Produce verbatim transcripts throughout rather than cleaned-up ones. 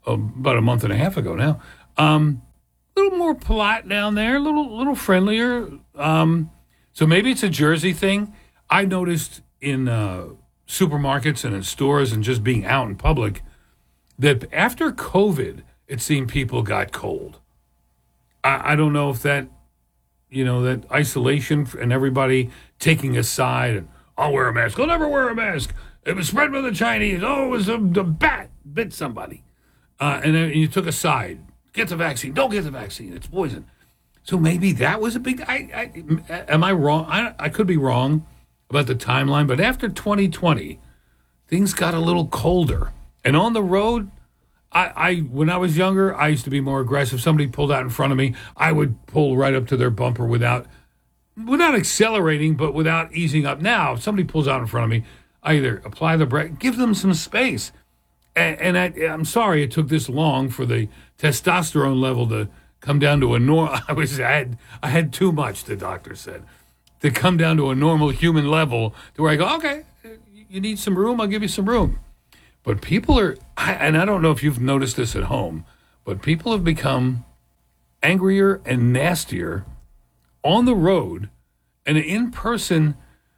about a month and a half ago now. Um, a little more polite down there, a little little friendlier. Um, so maybe it's a Jersey thing. I noticed in uh, supermarkets and in stores and just being out in public that after COVID, it seemed people got cold. I, I don't know if that, you know, that isolation and everybody taking a side and I'll wear a mask. I'll never wear a mask. It was spread by the Chinese. Oh, it was a, the bat bit somebody. Uh, and then you took a side. Get the vaccine. Don't get the vaccine. It's poison. So maybe that was a big... I, I, am I wrong? I, I could be wrong about the timeline, but after twenty twenty, things got a little colder. And on the road, I, I when I was younger, I used to be more aggressive. Somebody pulled out in front of me, I would pull right up to their bumper without without accelerating, but without easing up. Now, if somebody pulls out in front of me, I either apply the brake, give them some space. And, and I, I'm sorry it took this long for the testosterone level to come down to a normal. I was I had I had too much, the doctor said, to come down to a normal human level to where I go, okay, you need some room, I'll give you some room. But people are, and I don't know if you've noticed this at home, but people have become angrier and nastier on the road, and in person,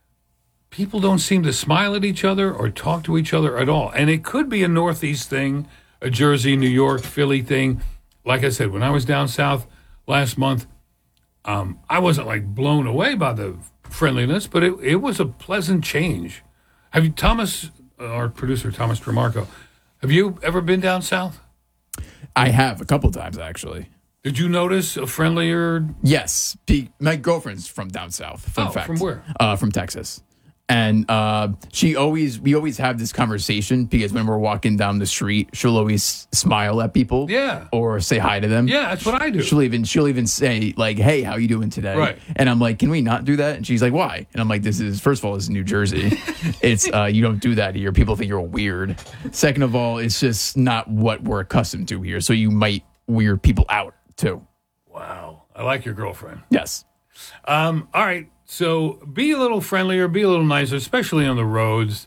people don't seem to smile at each other or talk to each other at all. And it could be a Northeast thing, a Jersey, New York, Philly thing. Like I said, when I was down south last month, um, I wasn't like blown away by the friendliness, but it, it was a pleasant change. Have you, Thomas... our producer, Thomas Tremarco, have you ever been down south? I have, a couple times, actually. Did you notice a friendlier... Yes. My girlfriend's from down south, fun oh, fact. From where? Uh, from Texas. And uh, she always, we always have this conversation because when we're walking down the street, she'll always smile at people, yeah, or say hi to them. Yeah, that's what I do. She'll even, she'll even say like, "Hey, how you doing today?" Right. And I'm like, "Can we not do that?" And she's like, "Why?" And I'm like, "This is first of all, this is New Jersey. It's uh, you don't do that here. People think you're weird. Second of all, it's just not what we're accustomed to here. So you might weird people out too." Wow, I like your girlfriend. Yes. Um. All right. So be a little friendlier, be a little nicer, especially on the roads.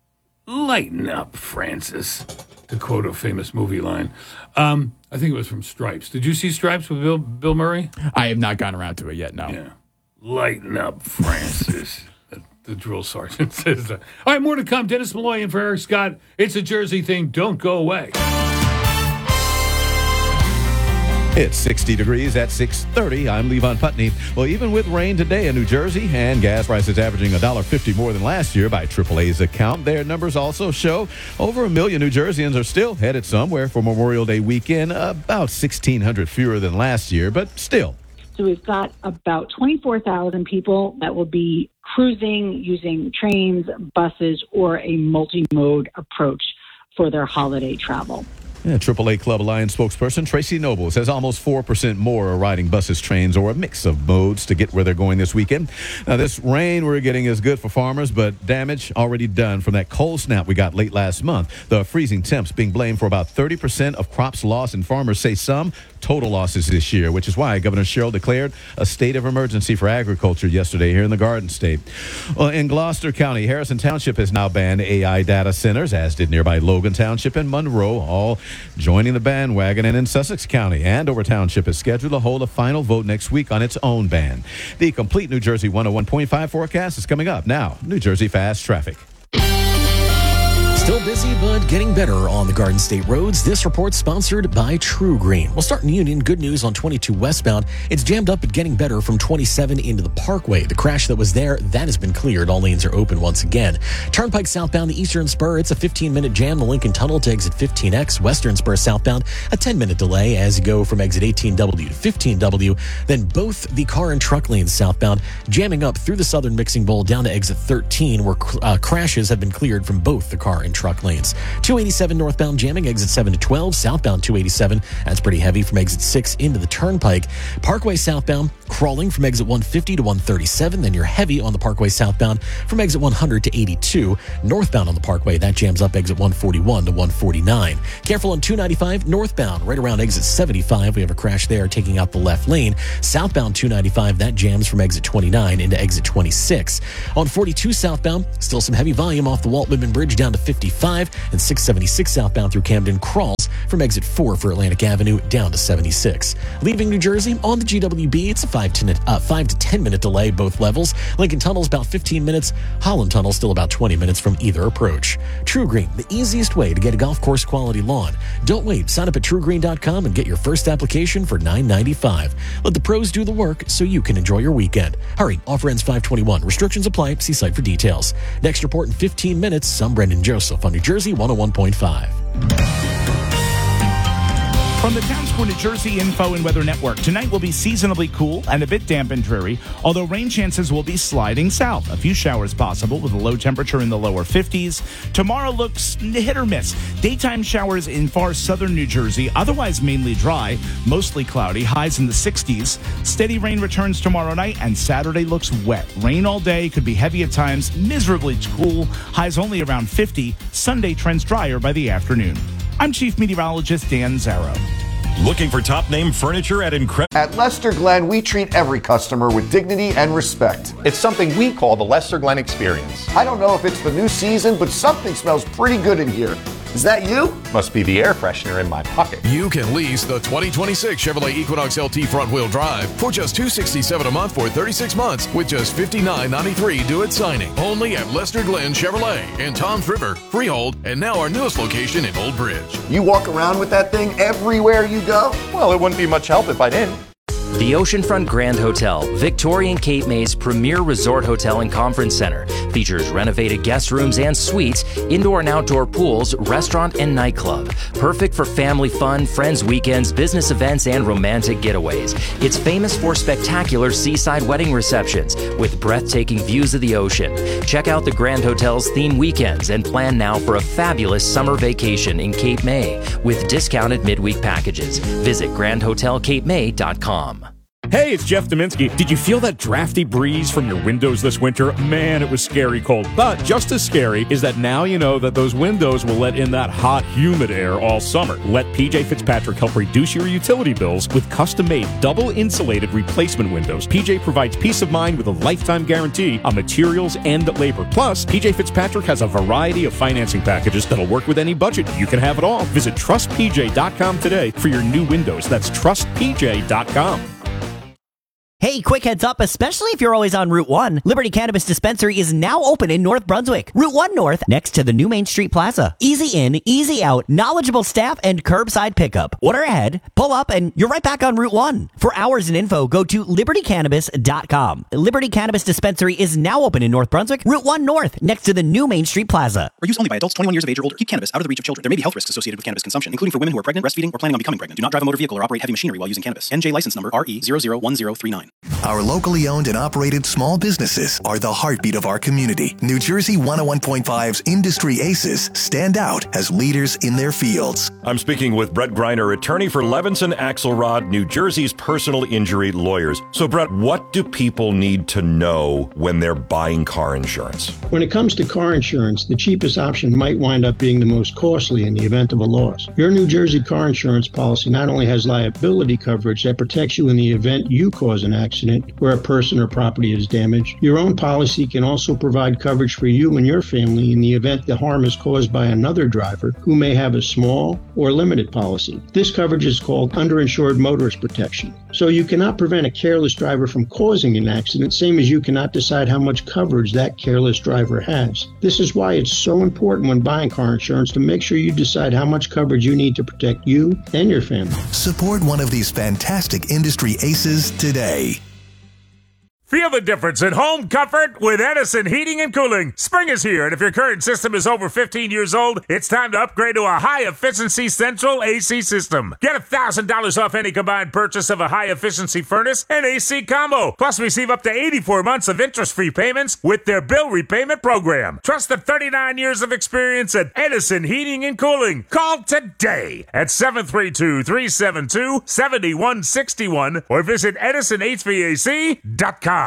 Lighten up, Francis, to quote a famous movie line. Um, I think it was from Stripes. Did you see Stripes with Bill Bill Murray? I have not gotten around to it yet, no. Yeah. Lighten up, Francis. the, the drill sergeant says that. All right, more to come. Dennis Malloy in for Eric Scott. It's a Jersey thing. Don't go away. It's sixty degrees at six thirty. I'm Levon Putney. Well, even with rain today in New Jersey and gas prices averaging one dollar fifty more than last year by triple A's account, their numbers also show over a million New Jerseyans are still headed somewhere for Memorial Day weekend, about sixteen hundred fewer than last year, but still. So we've got about twenty-four thousand people that will be cruising using trains, buses, or a multi-mode approach for their holiday travel. Yeah, triple A Club Alliance spokesperson Tracy Noble says almost four percent more are riding buses, trains, or a mix of modes to get where they're going this weekend. Now, this rain we're getting is good for farmers, but damage already done from that cold snap we got late last month. The freezing temps being blamed for about thirty percent of crops lost, and farmers say some total losses this year, which is why Governor Sherrill declared a state of emergency for agriculture yesterday here in the Garden State. Well, in Gloucester County, Harrison Township has now banned A I data centers, as did nearby Logan Township and Monroe, all joining the bandwagon. And in Sussex County, Andover Township is scheduled to hold a final vote next week on its own ban. The complete New Jersey one oh one point five forecast is coming up now. New Jersey Fast Traffic. Still busy, but getting better on the Garden State roads. This report sponsored by True Green. We'll start in Union. Good news on twenty-two westbound. It's jammed up but getting better from twenty-seven into the Parkway. The crash that was there, that has been cleared. All lanes are open once again. Turnpike southbound, the Eastern Spur, it's a fifteen-minute jam. The Lincoln Tunnel to exit fifteen X. Western Spur southbound, a ten-minute delay as you go from exit eighteen W to fifteen W. Then both the car and truck lanes southbound, jamming up through the Southern Mixing Bowl down to exit thirteen, where uh, crashes have been cleared from both the car and truck lanes. two eighty-seven northbound jamming, exit seven to twelve. Southbound two eighty-seven, that's pretty heavy from exit six into the Turnpike. Parkway southbound, crawling from exit one fifty to one thirty-seven. Then you're heavy on the Parkway southbound from exit one hundred to eighty-two. Northbound on the Parkway, that jams up exit one forty-one to one forty-nine. Careful on two ninety-five northbound, right around exit seventy-five. We have a crash there taking out the left lane. Southbound two ninety-five, that jams from exit twenty-nine into exit twenty-six. On forty-two southbound, still some heavy volume off the Walt Whitman Bridge down to fifty-five. And six seventy-six southbound through Camden crawls from exit four for Atlantic Avenue down to seventy-six. Leaving New Jersey on the G W B, it's a five to ten, uh, five to ten minute delay both levels. Lincoln Tunnel's about fifteen minutes. Holland Tunnel still about twenty minutes from either approach. True Green, the easiest way to get a golf course quality lawn. Don't wait. Sign up at true green dot com and get your first application for nine ninety-five. Let the pros do the work so you can enjoy your weekend. Hurry, offer ends five twenty-one. Restrictions apply. See site for details. Next report in fifteen minutes. I'm Brendan Joseph on New Jersey one oh one point five. From the Town Square, New Jersey Info and Weather Network, tonight will be seasonably cool and a bit damp and dreary, although rain chances will be sliding south. A few showers possible with a low temperature in the lower fifties. Tomorrow looks hit or miss. Daytime showers in far southern New Jersey, otherwise mainly dry, mostly cloudy, highs in the sixties. Steady rain returns tomorrow night, and Saturday looks wet. Rain all day, could be heavy at times, miserably cool, highs only around fifty. Sunday trends drier by the afternoon. I'm Chief Meteorologist Dan Zarrow. Looking for top-name furniture at incredible... At Lester Glenn, we treat every customer with dignity and respect. It's something we call the Lester Glenn Experience. I don't know if it's the new season, but something smells pretty good in here. Is that you? Must be the air freshener in my pocket. You can lease the twenty twenty-six Chevrolet Equinox L T front-wheel drive for just two hundred sixty-seven dollars a month for thirty-six months with just fifty-nine ninety-three due at signing. Only at Lester Glenn Chevrolet in Toms River, Freehold, and now our newest location in Old Bridge. You walk around with that thing everywhere you go? Well, it wouldn't be much help if I didn't. The Oceanfront Grand Hotel, Victorian Cape May's premier resort hotel and conference center, features renovated guest rooms and suites, indoor and outdoor pools, restaurant and nightclub. Perfect for family fun, friends weekends, business events, and romantic getaways. It's famous for spectacular seaside wedding receptions with breathtaking views of the ocean. Check out the Grand Hotel's theme weekends and plan now for a fabulous summer vacation in Cape May with discounted midweek packages. Visit grand hotel cape may dot com. Hey, it's Jeff Dominski. Did you feel that drafty breeze from your windows this winter? Man, it was scary cold. But just as scary is that now you know that those windows will let in that hot, humid air all summer. Let P J Fitzpatrick help reduce your utility bills with custom-made, double-insulated replacement windows. P J provides peace of mind with a lifetime guarantee on materials and labor. Plus, P J Fitzpatrick has a variety of financing packages that'll work with any budget. You can have it all. Visit trust p j dot com today for your new windows. That's trust p j dot com. Hey, quick heads up, especially if you're always on Route one, Liberty Cannabis Dispensary is now open in North Brunswick. Route one North, next to the new Main Street Plaza. Easy in, easy out, knowledgeable staff, and curbside pickup. Order ahead, pull up, and you're right back on Route one. For hours and info, go to liberty cannabis dot com. Liberty Cannabis Dispensary is now open in North Brunswick, Route one North, next to the new Main Street Plaza. For use only by adults twenty-one years of age or older. Keep cannabis out of the reach of children. There may be health risks associated with cannabis consumption, including for women who are pregnant, breastfeeding, or planning on becoming pregnant. Do not drive a motor vehicle or operate heavy machinery while using cannabis. N J license number R E zero zero one zero three nine. Our local Locally owned and operated small businesses are the heartbeat of our community. New Jersey one oh one point five's Industry Aces stand out as leaders in their fields. I'm speaking with Brett Greiner, attorney for Levinson Axelrod, New Jersey's personal injury lawyers. So, Brett, what do people need to know when they're buying car insurance? When it comes to car insurance, the cheapest option might wind up being the most costly in the event of a loss. Your New Jersey car insurance policy not only has liability coverage that protects you in the event you cause an accident where a person or property is damaged, your own policy can also provide coverage for you and your family in the event the harm is caused by another driver who may have a small or limited policy. This coverage is called underinsured motorist protection. So you cannot prevent a careless driver from causing an accident, same as you cannot decide how much coverage that careless driver has. This is why it's so important when buying car insurance to make sure you decide how much coverage you need to protect you and your family. Support one of these fantastic industry aces today. Feel the difference in home comfort with Edison Heating and Cooling. Spring is here, and if your current system is over fifteen years old, it's time to upgrade to a high-efficiency central A C system. Get one thousand dollars off any combined purchase of a high-efficiency furnace and A C combo. Plus, receive up to eighty-four months of interest-free payments with their bill repayment program. Trust the thirty-nine years of experience at Edison Heating and Cooling. Call today at seven three two, three seven two, seven one six one or visit edison h v a c dot com.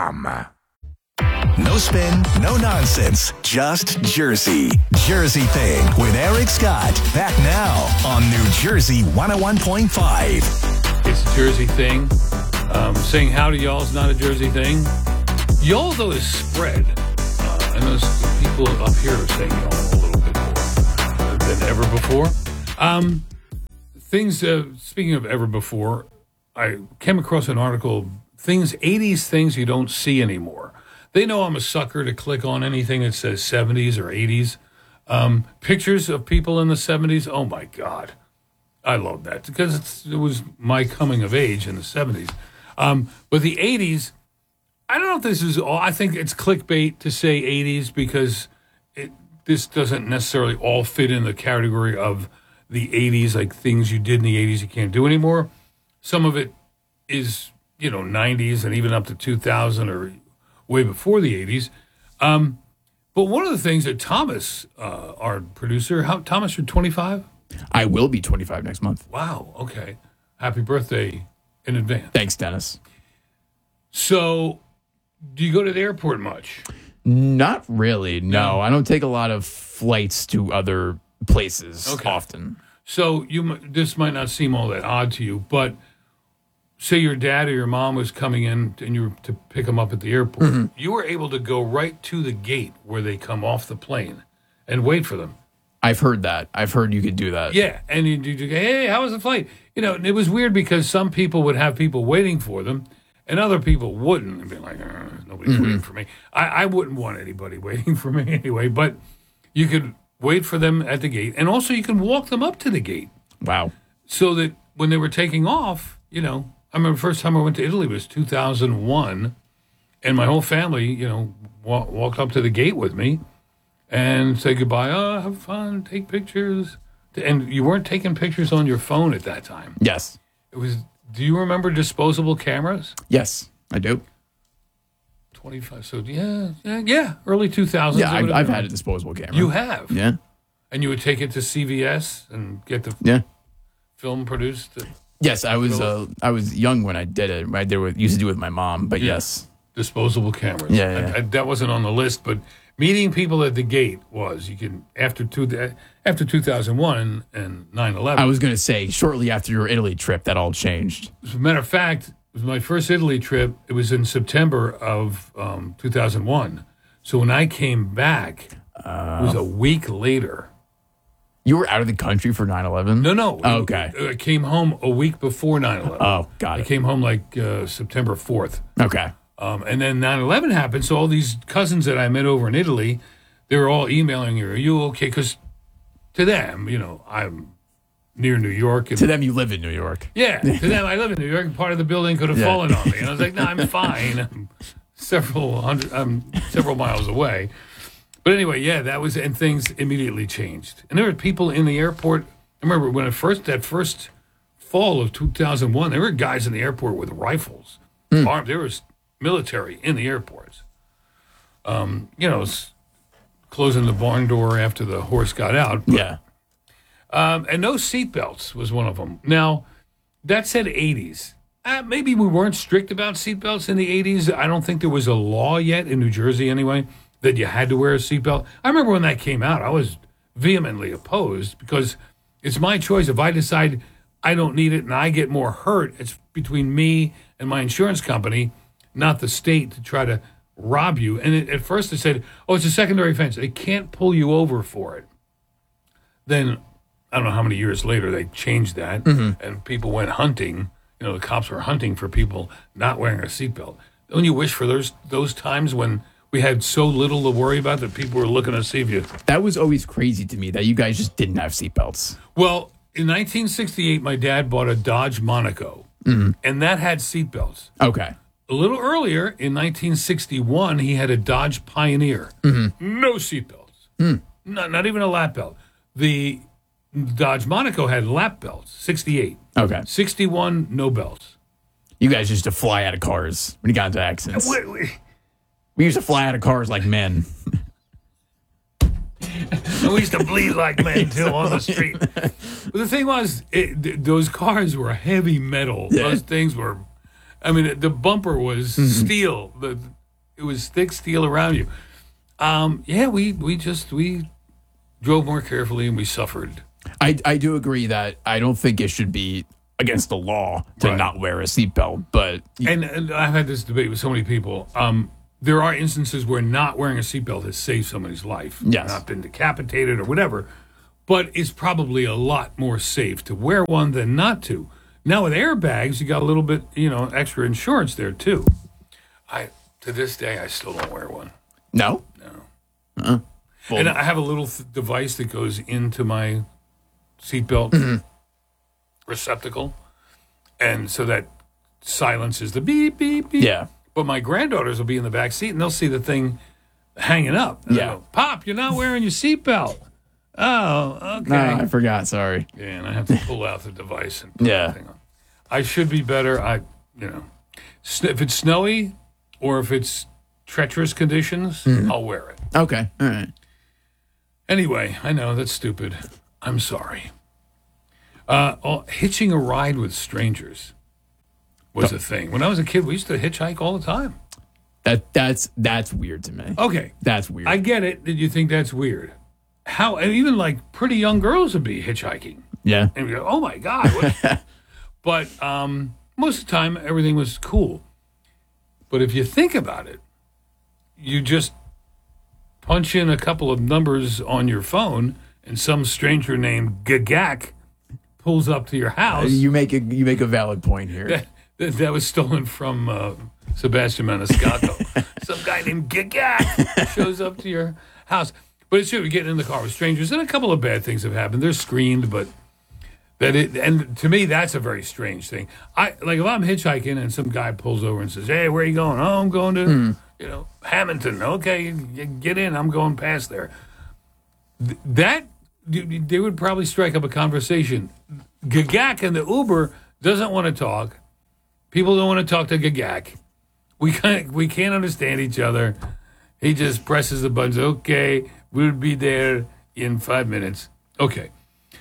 No spin, no nonsense, just Jersey. Jersey Thing with Eric Scott. Back now on New Jersey one oh one point five. It's a Jersey Thing. Um, saying howdy y'all is not a Jersey thing. Y'all, though, is spread. Uh, I know people up here are saying y'all a little bit more than ever before. Um, things, uh, speaking of ever before, I came across an article, things, eighties things you don't see anymore. They know I'm a sucker to click on anything that says seventies or eighties. Um, pictures of people in the seventies, oh my God. I love that because it's, it was my coming of age in the seventies. Um, but the eighties, I don't know if this is all, I think it's clickbait to say eighties because it, this doesn't necessarily all fit in the category of the eighties, like things you did in the eighties you can't do anymore. Some of it is, you know, nineties and even up to two thousand or way before the eighties. Um, but one of the things that Thomas, uh, our producer, how Thomas, you're twenty-five? I will be twenty-five next month. Wow, okay. Happy birthday in advance. Thanks, Dennis. So, do you go to the airport much? Not really, no. no. I don't take a lot of flights to other places okay. often. So, you this might not seem all that odd to you, but say your dad or your mom was coming in and you were to pick them up at the airport. Mm-hmm. You were able to go right to the gate where they come off the plane and wait for them. I've heard that. I've heard you could do that. Yeah, and you do go, hey, how was the flight? You know, it was weird because some people would have people waiting for them, and other people wouldn't. And be like, uh, nobody's mm-hmm. waiting for me. I, I wouldn't want anybody waiting for me anyway, but you could wait for them at the gate, and also you can walk them up to the gate. Wow. So that when they were taking off, you know, I remember the first time I went to Italy was two thousand one, and my whole family, you know, wa- walked up to the gate with me. And say goodbye. Oh, have fun. Take pictures. And you weren't taking pictures on your phone at that time. Yes. It was. Do you remember disposable cameras? Yes, I do. Twenty-five. So yeah, yeah, yeah. Early two thousands. Yeah, I've, I've had a disposable camera. You have. Yeah. And you would take it to C V S and get the yeah. film produced. Yes, I was. Uh, I was young when I did it. I did it. Used to do it with my mom, but yeah. yes. Disposable cameras. Yeah, yeah. I, I, that wasn't on the list, but. Meeting people at the gate was you can after two after two thousand one and nine eleven. I was going to say shortly after your Italy trip that all changed. As a matter of fact, it was my first Italy trip. It was in September of um, two thousand one. So when I came back, uh, it was a week later. You were out of the country for nine eleven? No, no. Oh, okay. I came home a week before nine eleven. Oh, got it. I came home like uh, September fourth. Okay. Um, and then nine eleven happened, so all these cousins that I met over in Italy, they were all emailing you, are you okay? Because to them, you know, I'm near New York. And, to them, you live in New York. Yeah, to them, I live in New York, and part of the building could have yeah. fallen on me. And I was like, no, I'm fine. I'm several hundred, I'm several miles away. But anyway, yeah, that was, and things immediately changed. And there were people in the airport. I remember when it first, that first fall of two thousand one, there were guys in the airport with rifles, mm. armed. There was military in the airports. Um, you know, closing the barn door after the horse got out. But, yeah. Um, and no seatbelts was one of them. Now, that said eighties. Uh, maybe we weren't strict about seatbelts in the eighties. I don't think there was a law yet in New Jersey anyway that you had to wear a seatbelt. I remember when that came out, I was vehemently opposed because it's my choice. If I decide I don't need it and I get more hurt, it's between me and my insurance company, not the state to try to rob you. And it, at first they said, oh, it's a secondary offense. They can't pull you over for it. Then, I don't know how many years later, they changed that, mm-hmm. and people went hunting. You know, the cops were hunting for people not wearing a seatbelt. Don't you wish for those those times when we had so little to worry about that people were looking to see if you... That was always crazy to me, that you guys just didn't have seatbelts. Well, in nineteen sixty-eight, my dad bought a Dodge Monaco, mm-hmm. and that had seatbelts. Okay. A little earlier, in nineteen sixty-one, he had a Dodge Pioneer. Mm-hmm. No seatbelts. Mm. Not, not even a lap belt. The Dodge Monaco had lap belts, sixty-eight. Okay. sixty-one, no belts. You guys used to fly out of cars when you got into accidents. Wait, wait. We used to fly out of cars like men. And we used to bleed like men, too, on the street. But the thing was, it, th- those cars were heavy metal. Yeah. Those things were... I mean, the bumper was mm-hmm. steel. The, it was thick steel around you. Um, yeah, we, we just, we drove more carefully and we suffered. I, I do agree that I don't think it should be against the law to right. not wear a seatbelt, but... And, and I've had this debate with so many people. Um, there are instances where not wearing a seatbelt has saved somebody's life. Yes. Not been decapitated or whatever. but it's probably a lot more safe to wear one than not to. Now with airbags, you got a little bit, you know, extra insurance there too. I to this day I still don't wear one. No? No. Uh-uh. And I have a little th- device that goes into my seatbelt Mm-hmm. receptacle, and so that silences the beep, beep, beep. Yeah. But my granddaughters will be in the back seat, and they'll see the thing hanging up. And Yeah. they'll go, Pop, you're not wearing your seatbelt. Oh, okay. No, I forgot. Sorry. Yeah, and I have to pull out the device and put Yeah. the thing on. I should be better. I, you know, s- if it's snowy or if it's treacherous conditions, Mhm. I'll wear it. Okay. All right. Anyway, I know that's stupid. I'm sorry. Uh, oh, hitching a ride with strangers was a thing. When I was a kid, we used to hitchhike all the time. That that's that's weird to me. Okay, That's weird. I get it that you think that's weird. How and even like pretty young girls would be hitchhiking, yeah. and we go, "Oh my god!" What? But um, most of the time, everything was cool. But if you think about it, you just punch in a couple of numbers on your phone, and some stranger named Gagak pulls up to your house. You make a you make a valid point here. That, that, that was stolen from uh, Sebastian Maniscalco. Some guy named Gagak shows up to your house. But it's true, we get in the car with strangers, and a couple of bad things have happened. They're screened, but that it, and to me, that's a very strange thing. I like if I'm hitchhiking and some guy pulls over and says, "Hey, where are you going?" "Oh, I'm going to, Mm. you know, Hamilton." "Okay, you get in. I'm going past there." Th- That they would probably strike up a conversation. Gagak in the Uber doesn't want to talk. People don't want to talk to Gagak. We can't. We can't understand each other. He just presses the buttons. "Okay, we'll be there in five minutes." Okay.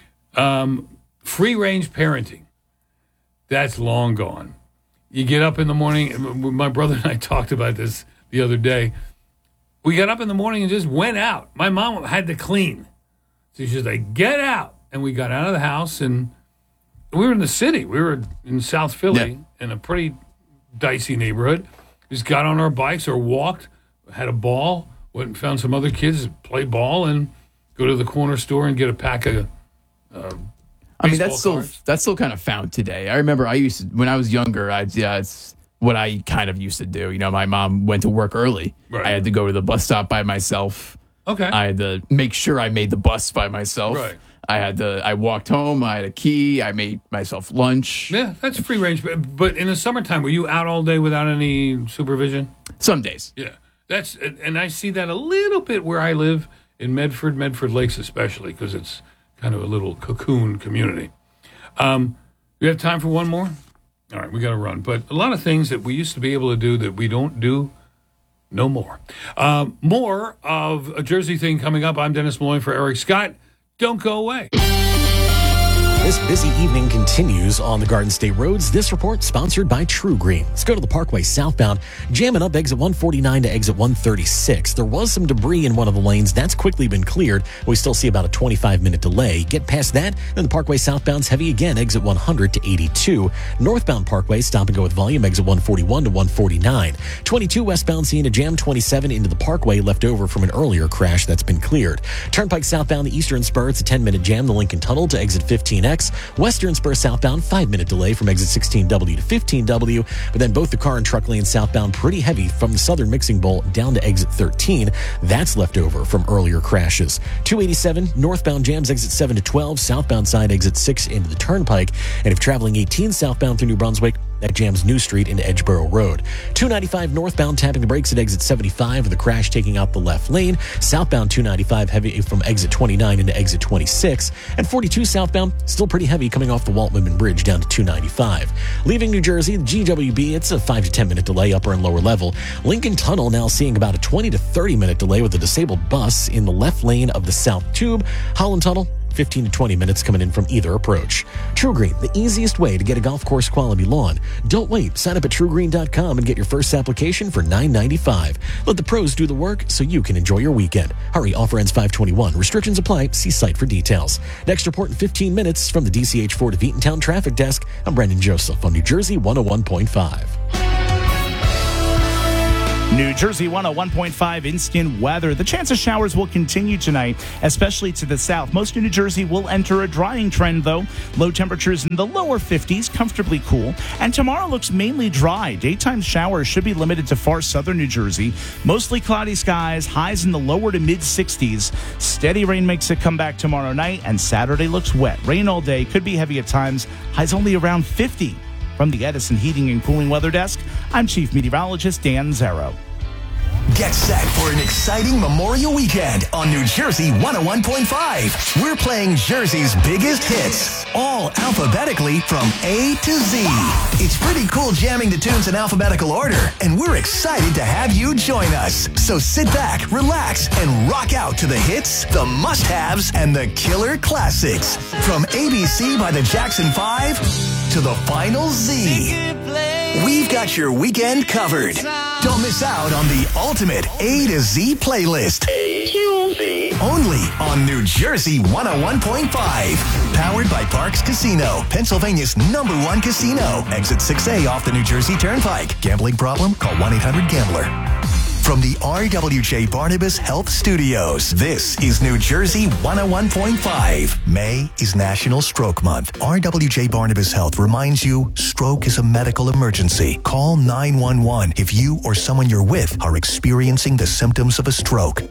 Um, free range parenting. That's long gone. You get up in the morning. My brother and I talked about this the other day. We got up in the morning and just went out. My mom had to clean. So she's like, "Get out." And we got out of the house, and we were in the city. We were in South Philly in a pretty dicey neighborhood. Just got on our bikes or walked, had a ball, went and found some other kids, play ball, and go to the corner store and get a pack of uh, I mean, baseball that's still cards. that's still kind of found today. I remember I used to, when I was younger. I yeah, it's what I kind of used to do. You know, my mom went to work early. Right. I had to go to the bus stop by myself. Okay. I had to make sure I made the bus by myself. Right. I had to. I walked home. I had a key. I made myself lunch. Yeah, that's free range. But, but in the summertime, were you out all day without any supervision? Some days. Yeah, that's and I see that a little bit where I live in Medford, Medford Lakes especially, because it's kind of a little cocoon community. Um, we have time for one more? All right, we got to run. But a lot of things that we used to be able to do that we don't do no more. Um, more of a Jersey thing coming up. I'm Dennis Malloy for Eric Scott. Don't go away. This busy evening continues on the Garden State roads. This report sponsored by True Green. Let's go to the Parkway southbound, jamming up exit one forty-nine to exit one thirty-six. There was some debris in one of the lanes. That's quickly been cleared. We still see about a twenty-five minute delay. Get past that, then the Parkway southbound's heavy again, exit one hundred to eighty-two. Northbound Parkway, stop and go with volume, exit one forty-one to one forty-nine. twenty-two westbound seeing a jam, twenty-seven into the Parkway left over from an earlier crash that's been cleared. Turnpike southbound, the Eastern Spur, it's a ten minute jam, the Lincoln Tunnel to exit fifteen X. Western Spur southbound, five minute delay from exit sixteen W to fifteen W. But then both the car and truck lanes southbound pretty heavy from the Southern Mixing Bowl down to exit thirteen. That's left over from earlier crashes. two eighty-seven northbound jams exit seven to twelve, southbound side exit six into the Turnpike. And if traveling eighteen southbound through New Brunswick, that jams New Street into Edgeboro Road. two ninety-five northbound tapping the brakes at exit seventy-five with a crash taking out the left lane. Southbound two ninety-five heavy from exit twenty-nine into exit twenty-six. And forty-two southbound still pretty heavy coming off the Walt Whitman Bridge down to two ninety-five. Leaving New Jersey, the G W B, it's a five to ten minute delay upper and lower level. Lincoln Tunnel now seeing about a twenty to thirty minute delay with a disabled bus in the left lane of the South Tube. Holland Tunnel, fifteen to twenty minutes coming in from either approach. True Green, the easiest way to get a golf course quality lawn. Don't wait. Sign up at true green dot com and get your first application for nine ninety-five. Let the pros do the work so you can enjoy your weekend. Hurry, offer ends five twenty-one. Restrictions apply. See site for details. Next report in fifteen minutes from the D C H Ford of Eatontown Traffic Desk. I'm Brendan Joseph on New Jersey one oh one point five. New Jersey one oh one point five instant weather. The chance of showers will continue tonight, especially to the south. Most of New Jersey will enter a drying trend, though. Low temperatures in the lower fifties, comfortably cool. And tomorrow looks mainly dry. Daytime showers should be limited to far southern New Jersey. Mostly cloudy skies, highs in the lower to mid sixties. Steady rain makes a comeback tomorrow night, and Saturday looks wet. Rain all day, could be heavy at times. Highs only around fifty. From the Edison Heating and Cooling Weather Desk, I'm Chief Meteorologist Dan Zero. Get set for an exciting Memorial Weekend on New Jersey one oh one point five. We're playing Jersey's biggest hits, all alphabetically from A to Z. It's pretty cool jamming the tunes in alphabetical order, and we're excited to have you join us. So sit back, relax, and rock out to the hits, the must-haves, and the killer classics. From A B C by the Jackson Five to the Final Z. We've got your weekend covered. Don't miss out on the ultimate A to Z playlist. A to Z. Only on New Jersey one oh one point five. Powered by Parks Casino, Pennsylvania's number one casino. Exit six A off the New Jersey Turnpike. Gambling problem? Call one eight hundred gambler. From the R W J Barnabas Health Studios, this is New Jersey one oh one point five. May is National Stroke Month. R W J Barnabas Health reminds you, stroke is a medical emergency. Call nine one one if you or someone you're with are experiencing the symptoms of a stroke.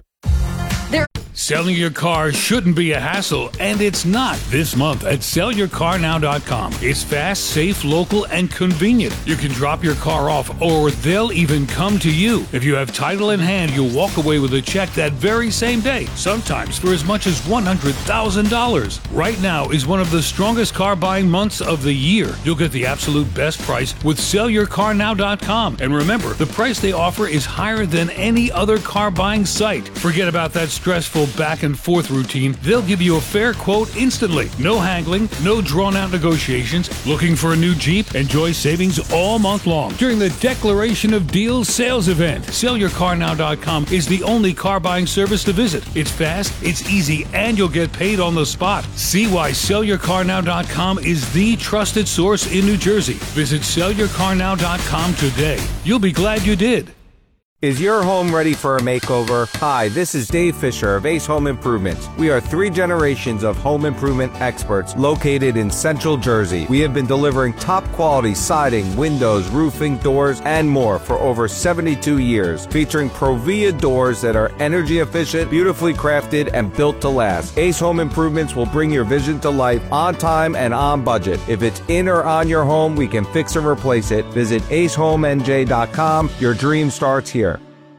Selling your car shouldn't be a hassle, and it's not this month at sell your car now dot com. It's fast, safe, local, and convenient. You can drop your car off, or they'll even come to you. If you have title in hand, you'll walk away with a check that very same day, sometimes for as much as one hundred thousand dollars. Right now is one of the strongest car buying months of the year. You'll get the absolute best price with sell your car now dot com. And remember, the price they offer is higher than any other car buying site. Forget about that stressful back and forth routine. They'll give you a fair quote instantly. No haggling, no drawn out negotiations. Looking for a new Jeep? Enjoy savings all month long during the Declaration of Deals sales event. sell your car now dot com is the only car buying service to visit. It's fast, it's easy, and you'll get paid on the spot. See why sell your car now dot com is the trusted source in New Jersey. Visit sell your car now dot com today. You'll be glad you did. Is your home ready for a makeover? Hi, this is Dave Fisher of Ace Home Improvements. We are three generations of home improvement experts located in Central Jersey. We have been delivering top quality siding, windows, roofing, doors, and more for over seventy-two years, featuring Provia doors that are energy efficient, beautifully crafted, and built to last. Ace Home Improvements will bring your vision to life on time and on budget. If it's in or on your home, we can fix or replace it. Visit ace home n j dot com. Your dream starts here.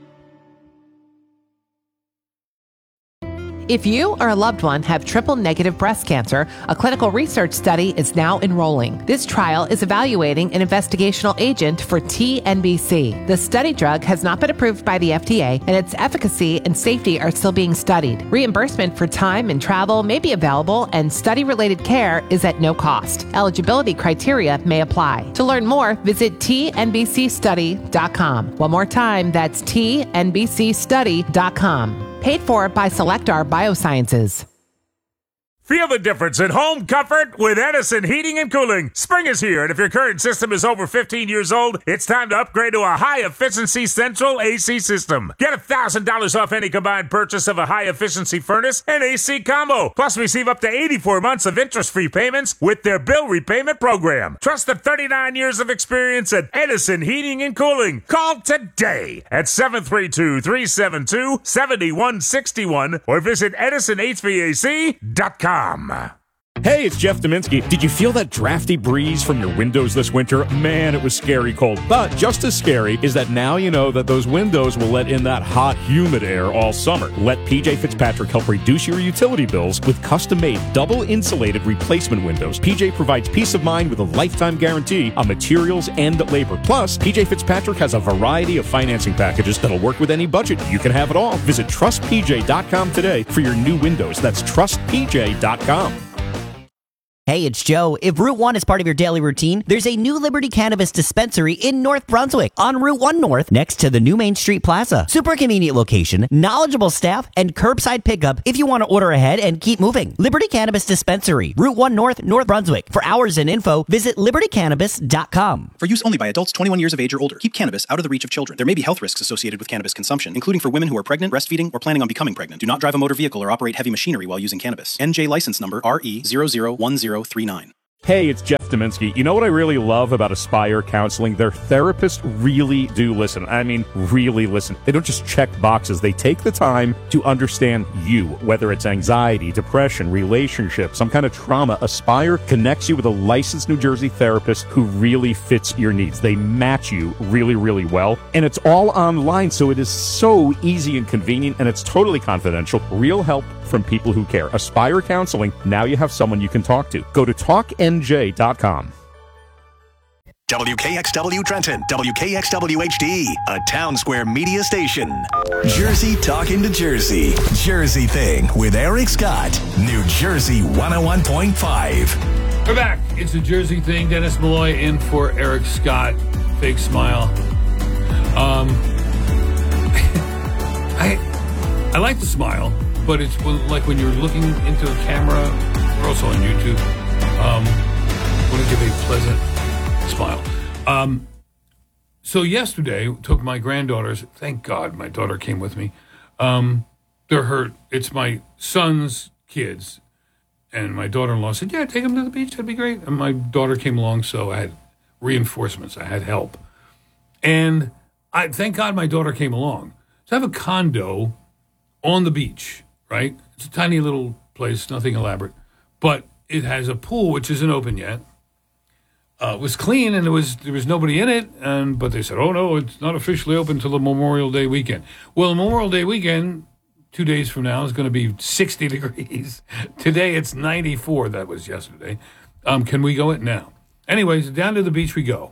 If you or a loved one have triple-negative breast cancer, a clinical research study is now enrolling. This trial is evaluating an investigational agent for T N B C. The study drug has not been approved by the F D A, and its efficacy and safety are still being studied. Reimbursement for time and travel may be available, and study-related care is at no cost. Eligibility criteria may apply. To learn more, visit T N B C study dot com. One more time, that's T N B C study dot com. Paid for by Selectar Biosciences. Feel the difference in home comfort with Edison Heating and Cooling. Spring is here, and if your current system is over fifteen years old, it's time to upgrade to a high-efficiency central A C system. Get one thousand dollars off any combined purchase of a high-efficiency furnace and A C combo. Plus, receive up to eighty-four months of interest-free payments with their bill repayment program. Trust the thirty-nine years of experience at Edison Heating and Cooling. Call today at seven three two, three seven two, seven one six one or visit edison h v a c dot com. Hey, it's Jeff Dominski. Did you feel that drafty breeze from your windows this winter? Man, it was scary cold. But just as scary is that now you know that those windows will let in that hot, humid air all summer. Let P J Fitzpatrick help reduce your utility bills with custom-made, double-insulated replacement windows. P J provides peace of mind with a lifetime guarantee on materials and labor. Plus, P J Fitzpatrick has a variety of financing packages that'll work with any budget. You can have it all. Visit trust p j dot com today for your new windows. That's trust p j dot com. Hey, it's Joe. If Route one is part of your daily routine, there's a new Liberty Cannabis dispensary in North Brunswick on Route one North next to the new Main Street Plaza. Super convenient location, knowledgeable staff, and curbside pickup if you want to order ahead and keep moving. Liberty Cannabis Dispensary, Route one North, North Brunswick. For hours and info, visit liberty cannabis dot com. For use only by adults twenty-one years of age or older. Keep cannabis out of the reach of children. There may be health risks associated with cannabis consumption, including for women who are pregnant, breastfeeding, or planning on becoming pregnant. Do not drive a motor vehicle or operate heavy machinery while using cannabis. N J license number R E zero zero one zero three nine. Hey, it's Jeff Dominski. You know what I really love about Aspire Counseling? Their therapists really do listen. I mean, really listen. They don't just check boxes. They take the time to understand you, whether it's anxiety, depression, relationships, some kind of trauma. Aspire connects you with a licensed New Jersey therapist who really fits your needs. They match you really, really well. And it's all online, so it is so easy and convenient, and it's totally confidential. Real help from people who care. Aspire Counseling. Now you have someone you can talk to. Go to talk N J dot com. W K X W Trenton, W K X W H D, a Town Square media station. Jersey talking to Jersey. Jersey Thing with Eric Scott. New Jersey one oh one point five. We're back. It's a Jersey Thing. Dennis Malloy in for Eric Scott. Fake smile. Um, I I like to smile, but it's when, like when you're looking into a camera. We're also on YouTube. Um, want to give a pleasant smile. Um, so yesterday, took my granddaughters. Thank God my daughter came with me. Um, they're hurt. It's my son's kids. And my daughter-in-law said, yeah, take them to the beach. That'd be great. And my daughter came along, so I had reinforcements. I had help. And I thank God my daughter came along. So I have a condo on the beach, right? It's a tiny little place, nothing elaborate. But it has a pool, which isn't open yet. Uh, it was clean, and there was there was nobody in it. And but they said, oh, no, it's not officially open until the Memorial Day weekend. Well, Memorial Day weekend, two days from now, is going to be sixty degrees. Today, it's ninety-four. That was yesterday. Um, can we go it now? Anyways, down to the beach we go.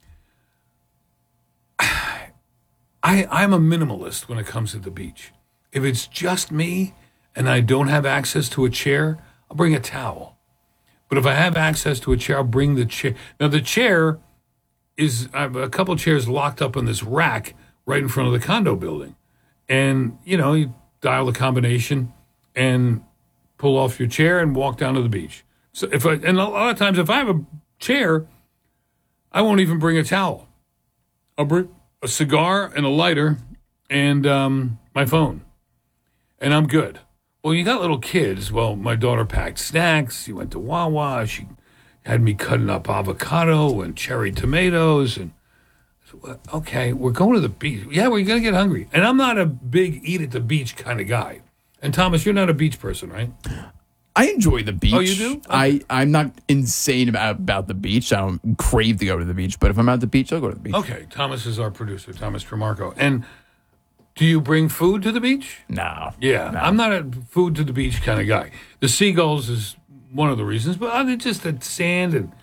I, I'm a minimalist when it comes to the beach. If it's just me and I don't have access to a chair, I'll bring a towel. But if I have access to a chair, I'll bring the chair. Now, the chair is, I have a couple chairs locked up on this rack right in front of the condo building. And, you know, you dial the combination and pull off your chair and walk down to the beach. So if I, and a lot of times, if I have a chair, I won't even bring a towel. I'll bring a cigar and a lighter and um, my phone. And I'm good. Well, you got little kids. Well, my daughter packed snacks. She went to Wawa. She had me cutting up avocado and cherry tomatoes. And okay, we're going to the beach. Yeah, we're going to get hungry. And I'm not a big eat at the beach kind of guy. And Thomas, you're not a beach person, right? I enjoy the beach. Oh, you do? Okay. I, I'm not insane about, about the beach. I don't crave to go to the beach. But if I'm at the beach, I'll go to the beach. Okay, Thomas is our producer, Thomas Tremarco. And do you bring food to the beach? No. Yeah, no. I'm not a food to the beach kind of guy. The seagulls is one of the reasons, but other just the sand. And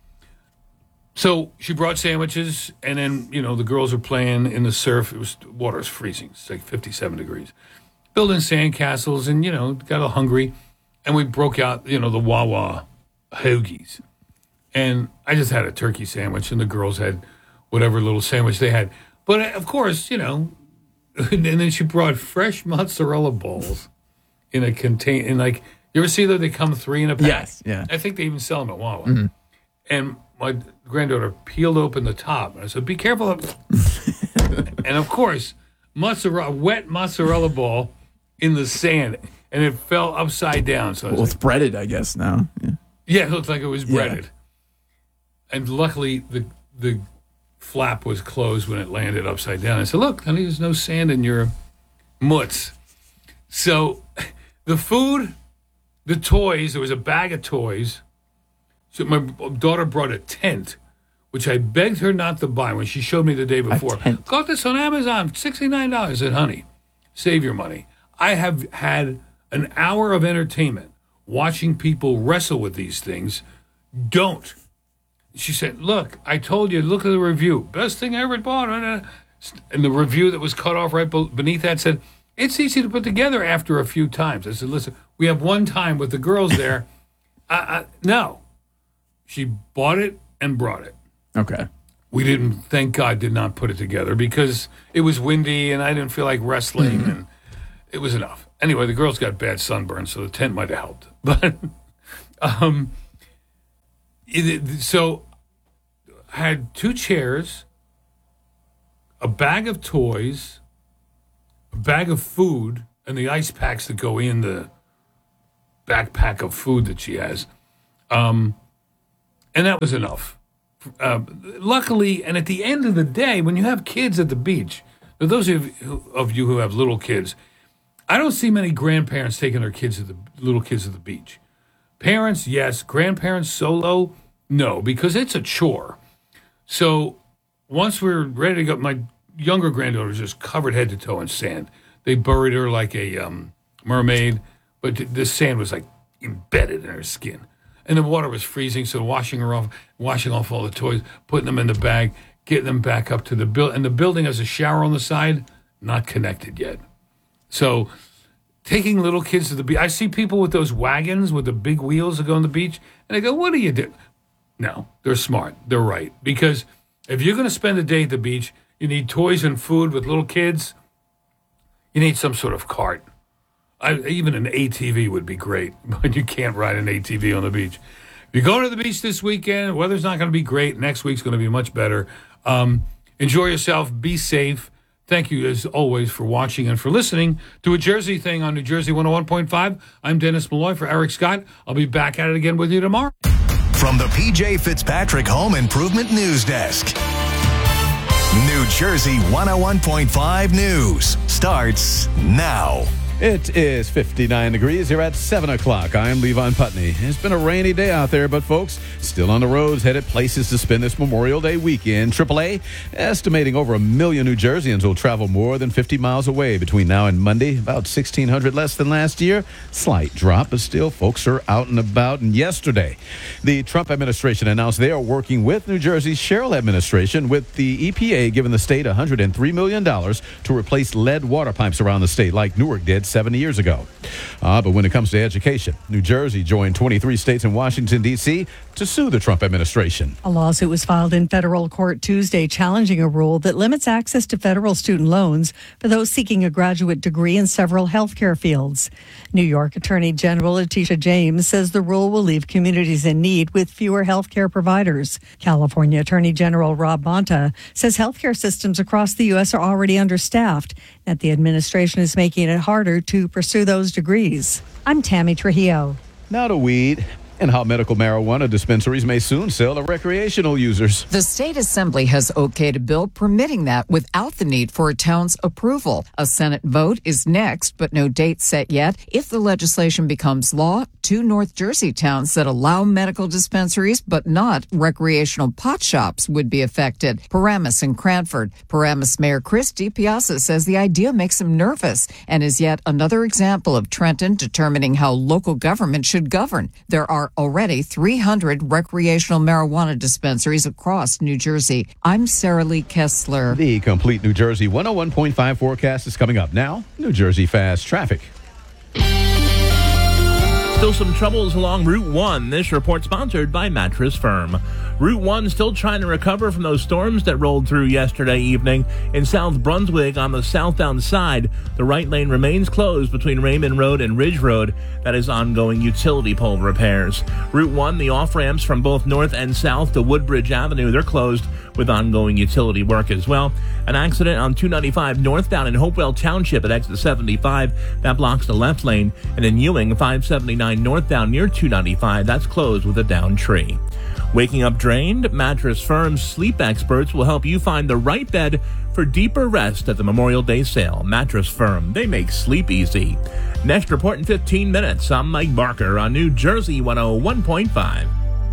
so she brought sandwiches, and then, you know, the girls are playing in the surf. It was, water's freezing. It's like fifty-seven degrees. Building sandcastles, and, you know, got a little hungry. And we broke out, you know, the Wawa hoagies. And I just had a turkey sandwich, and the girls had whatever little sandwich they had. But, of course, you know, and then she brought fresh mozzarella balls in a contain. And like, you ever see that they come three in a pack? Yes, yeah. I think they even sell them at Wawa. Mm-hmm. And my granddaughter peeled open the top, and I said, "Be careful!" And of course, mozzarella, wet mozzarella ball in the sand, and it fell upside down. So well, it's like, breaded, I guess now. Yeah. yeah, it looked like it was breaded. Yeah. And luckily, the the flap was closed when it landed upside down. I said, look, honey, there's no sand in your mutts. So the food, the toys, there was a bag of toys. So my daughter brought a tent, which I begged her not to buy when she showed me the day before. Got this on Amazon, sixty-nine dollars. I said, honey, save your money. I have had an hour of entertainment watching people wrestle with these things. Don't. She said, look, I told you, look at the review. Best thing I ever bought. And the review that was cut off right beneath that said, it's easy to put together after a few times. I said, listen, we have one time with the girls there. I, I, no, She bought it and brought it. Okay. We didn't, thank God, did not put it together because it was windy and I didn't feel like wrestling and it was enough. Anyway, the girls got bad sunburn, so the tent might have helped. But, um, it, so I had two chairs, a bag of toys, a bag of food, and the ice packs that go in the backpack of food that she has. Um, and that was enough. Uh, luckily, and at the end of the day, when you have kids at the beach, for those of you, of you who have little kids, I don't see many grandparents taking their kids to the little kids to the beach. Parents, yes. Grandparents solo, no, because it's a chore. So once we're ready to go, my younger granddaughter was just covered head to toe in sand. They buried her like a um, mermaid, but th- the sand was like embedded in her skin. And the water was freezing, so washing her off, washing off all the toys, putting them in the bag, getting them back up to the building. And the building has a shower on the side, not connected yet. So taking little kids to the beach. I see people with those wagons with the big wheels that go on the beach, and I go, what do you do? No, they're smart. They're right. Because if you're going to spend a day at the beach, you need toys and food with little kids. You need some sort of cart. I, even an A T V would be great, but you can't ride an A T V on the beach. If you're going to the beach this weekend, weather's not going to be great. Next week's going to be much better. Um, enjoy yourself. Be safe. Thank you, as always, for watching and for listening to A Jersey Thing on New Jersey one oh one point five. I'm Dennis Malloy for Eric Scott. I'll be back at it again with you tomorrow. From the P J Fitzpatrick Home Improvement News Desk, New Jersey one oh one point five News starts now. It is fifty-nine degrees here at seven o'clock. I am Levon Putney. It's been a rainy day out there, but folks, still on the roads, headed places to spend this Memorial Day weekend. triple A estimating over a million New Jerseyans will travel more than fifty miles away between now and Monday, about sixteen hundred less than last year. Slight drop, but still folks are out and about. And yesterday, the Trump administration announced they are working with New Jersey's Sherrill administration, with the E P A giving the state one hundred three million dollars to replace lead water pipes around the state like Newark did seventy years ago. Uh, but when it comes to education, New Jersey joined twenty-three states and Washington, D C to sue the Trump administration. A lawsuit was filed in federal court Tuesday challenging a rule that limits access to federal student loans for those seeking a graduate degree in several healthcare fields. New York Attorney General Letitia James says the rule will leave communities in need with fewer healthcare providers. California Attorney General Rob Bonta says healthcare systems across the U S are already understaffed, that the administration is making it harder to pursue those degrees. I'm Tammy Trujillo. Now to weed and how medical marijuana dispensaries may soon sell to recreational users. The state assembly has okayed a bill permitting that without the need for a town's approval. A Senate vote is next, but no date set yet. If the legislation becomes law, two North Jersey towns that allow medical dispensaries but not recreational pot shops would be affected: Paramus and Cranford. Paramus Mayor Chris DiPiazza says the idea makes him nervous and is yet another example of Trenton determining how local government should govern. There are already three hundred recreational marijuana dispensaries across New Jersey. I'm Sarah Lee Kessler. The complete New Jersey one oh one point five forecast is coming up now. New Jersey Fast Traffic. Still some troubles along Route one. This report sponsored by Mattress Firm. Route one still trying to recover from those storms that rolled through yesterday evening. In South Brunswick on the southbound side, the right lane remains closed between Raymond Road and Ridge Road. That is ongoing utility pole repairs. Route one, the off-ramps from both north and south to Woodbridge Avenue, they're closed with ongoing utility work as well. An accident on two ninety-five northbound in Hopewell Township at exit seventy-five. That blocks the left lane. And in Ewing, five seventy-nine northbound near two ninety-five, that's closed with a downed tree. Waking up drained? Mattress Firm's sleep experts will help you find the right bed for deeper rest at the Memorial Day sale. Mattress Firm, they make sleep easy. Next report in fifteen minutes. I'm Mike Barker on New Jersey one oh one point five.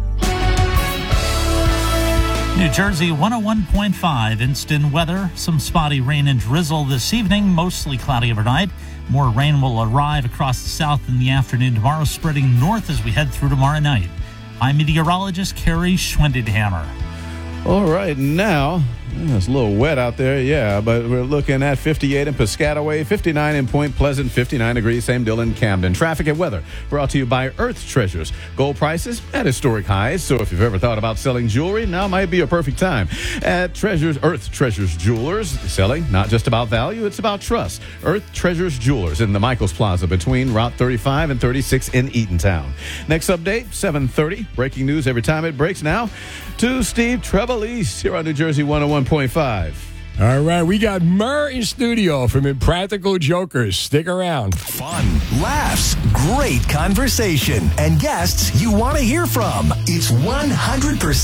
New Jersey one oh one point five instant weather. Some spotty rain and drizzle this evening, mostly cloudy overnight. More rain will arrive across the south in the afternoon tomorrow, spreading north as we head through tomorrow night. I'm meteorologist Carrie Schwendidhammer. All right, now, yeah, it's a little wet out there, yeah, but we're looking at fifty-eight in Piscataway, fifty-nine in Point Pleasant, fifty-nine degrees, same deal in Camden. Traffic and weather brought to you by Earth Treasures. Gold prices at historic highs, so if you've ever thought about selling jewelry, now might be a perfect time. At Treasures, Earth Treasures Jewelers, selling not just about value, it's about trust. Earth Treasures Jewelers in the Michaels Plaza between Route thirty-five and thirty-six in Eatontown. Next update, seven thirty. Breaking news every time it breaks now. To Steve Trevelise here on New Jersey one oh one point five. All right, we got Murr in studio from Impractical Jokers. Stick around. Fun, laughs, great conversation, and guests you want to hear from. It's one hundred percent